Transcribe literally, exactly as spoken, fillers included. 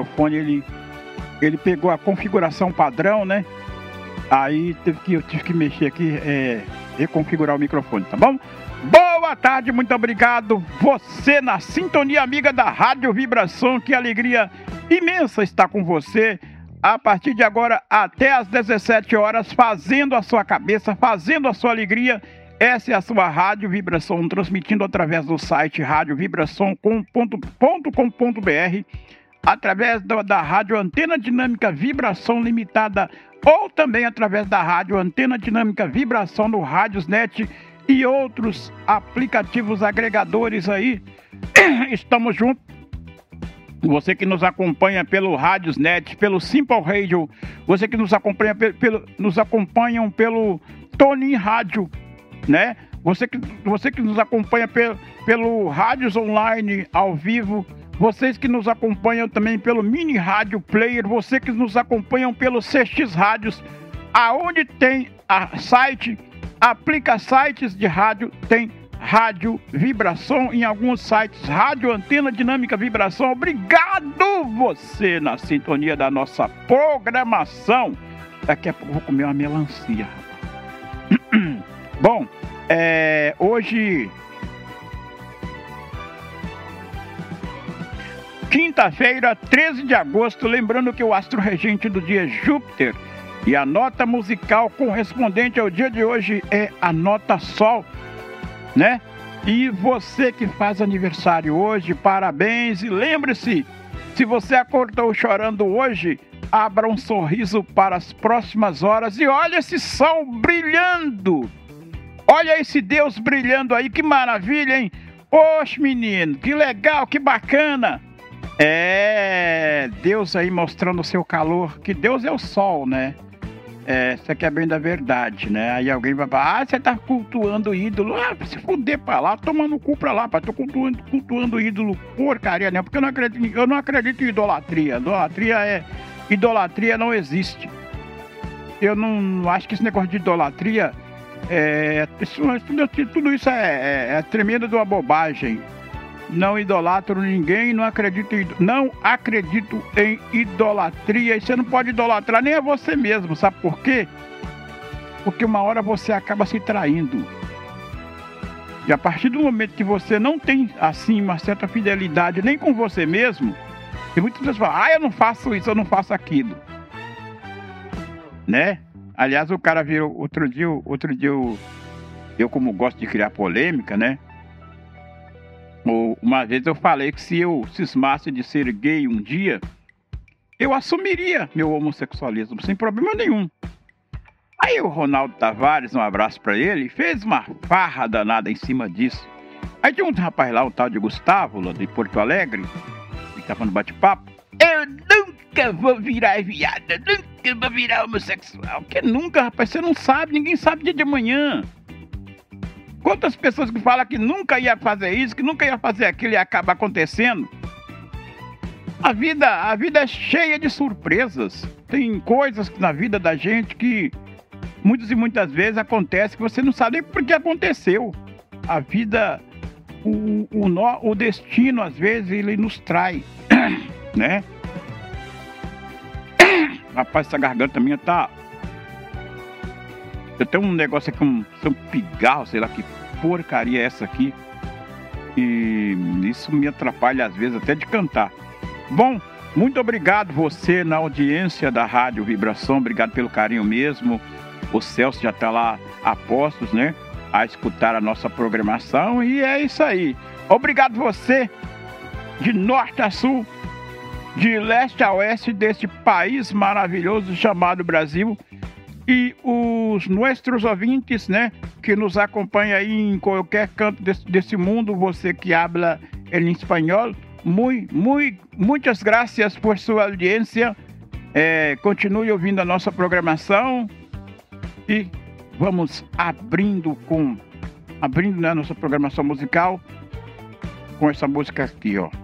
microfone, ele, ele pegou a configuração padrão, né? Aí teve que, eu tive que mexer aqui, é, reconfigurar o microfone, tá bom? Boa tarde, muito obrigado. Você na sintonia amiga da Rádio Vibração, que alegria imensa estar com você. A partir de agora até às dezessete horas, fazendo a sua cabeça, fazendo a sua alegria. Essa é a sua Rádio Vibração, transmitindo através do site rádio vibração ponto com ponto br, através da, da Rádio Antena Dinâmica Vibração Limitada, ou também através da Rádio Antena Dinâmica Vibração no Rádiosnet e outros aplicativos agregadores aí. Estamos juntos. Você que nos acompanha pelo Rádiosnet, pelo Simple Radio, você que nos acompanha pelo, nos acompanham pelo Tony Rádio, né? Você que, você que nos acompanha pelo, pelo Rádios Online ao vivo, vocês que nos acompanham também pelo Mini Rádio Player, você que nos acompanham pelo C X Rádios, aonde tem a site, aplica sites de rádio, tem Rádio Vibração, em alguns sites Rádio Antena Dinâmica Vibração. Obrigado você na sintonia da nossa programação. Daqui a pouco eu vou comer uma melancia. Bom, é, hoje, quinta-feira, treze de agosto, lembrando que o astro regente do dia é Júpiter e a nota musical correspondente ao dia de hoje é a nota Sol, né? E você que faz aniversário hoje, parabéns, e lembre-se, se você acordou chorando hoje, abra um sorriso para as próximas horas e olha esse sol brilhando. Olha esse Deus brilhando aí, que maravilha, hein? Oxe, menino, que legal, que bacana. É, Deus aí mostrando o seu calor, que Deus é o sol, né? É, isso aqui é bem da verdade, né? Aí alguém vai falar, ah, você tá cultuando ídolo. Ah, se fuder pra lá, toma no cu pra lá, pai. Tô cultuando, cultuando ídolo, porcaria, né? Porque eu não acredito, eu não acredito em idolatria. Idolatria é... Idolatria não existe. Eu não acho que esse negócio de idolatria... É, tudo, tudo isso é, é, é tremenda de uma bobagem. Não idolatro ninguém, não acredito em, não acredito em idolatria. E você não pode idolatrar nem a você mesmo, sabe por quê? Porque uma hora você acaba se traindo. E a partir do momento que você não tem, assim, uma certa fidelidade nem com você mesmo, e muitas pessoas falam, ah, eu não faço isso, eu não faço aquilo, né? Aliás, o cara virou, outro dia, outro dia eu, eu como gosto de criar polêmica, né? Uma vez eu falei que se eu cismasse de ser gay um dia, eu assumiria meu homossexualismo, sem problema nenhum. Aí o Ronaldo Tavares, um abraço pra ele, fez uma farra danada em cima disso. Aí tinha um rapaz lá, um tal de Gustavo, lá de Porto Alegre, que tava no bate-papo. Eu nunca vou virar viada, nunca vou virar homossexual. Que nunca, rapaz, você não sabe, ninguém sabe dia de amanhã. Quantas pessoas que falam que nunca ia fazer isso, que nunca ia fazer aquilo e acaba acontecendo? A vida, a vida é cheia de surpresas. Tem coisas na vida da gente que muitas e muitas vezes acontece que você não sabe nem por que aconteceu. A vida, o, o, no, o destino, às vezes, ele nos trai, né? Rapaz, essa garganta minha tá... Eu tenho um negócio aqui, um, um pigarro, sei lá que porcaria é essa aqui. E isso me atrapalha às vezes até de cantar. Bom, muito obrigado você na audiência da Rádio Vibração. Obrigado pelo carinho mesmo. O Celso já tá lá a postos, né? A escutar a nossa programação. E é isso aí. Obrigado você de norte a sul, de leste a oeste deste país maravilhoso chamado Brasil. E os nossos ouvintes, né, que nos acompanham aí em qualquer canto desse, desse mundo, você que habla em espanhol, muito, muito, muitas graças por sua audiência. É, continue ouvindo a nossa programação e vamos abrindo com, abrindo, né, a nossa programação musical com essa música aqui, ó.